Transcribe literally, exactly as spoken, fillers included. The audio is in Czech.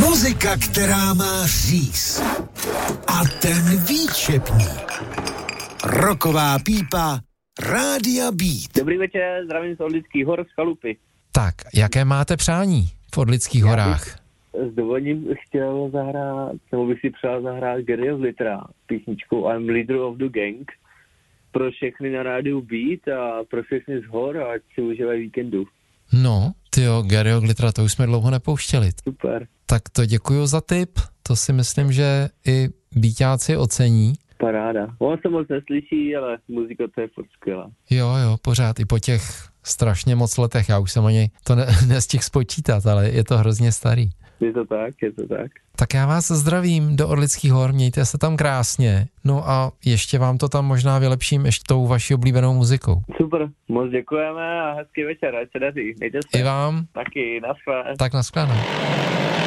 Muzika, která má říz. A ten výčepní. Roková pípa Rádia Beat. Dobrý večer, zdravím z Orlických hor z Chalupy. Tak, jaké máte přání v Orlických horách? S dovolením chtěl zahrát, nebo bych si přál zahrát Garyho Glittera, písničku I'm Leader of the Gang, pro všechny na rádiu Beat a pro všechny z hor, ať si užívají víkendu. No, tyjo, Garyho Glittera, to už jsme dlouho nepouštěli. Super. Tak to děkuju za tip, to si myslím, že i Bíťáci ocení. Paráda. On se moc neslyší, ale muzika to je furt skvělá. Jo, jo, pořád, i po těch strašně moc letech, já už jsem ani to ne, nestihl spočítat, ale je to hrozně starý. Je to tak, je to tak. Tak já vás zdravím do Orlických hor, mějte se tam krásně, no a ještě vám to tam možná vylepším ještě tou vaší oblíbenou muzikou. Super, moc děkujeme a hezký večer, ať se daří, mějte se. I vám. Taky, naschle. Tak naschledanou.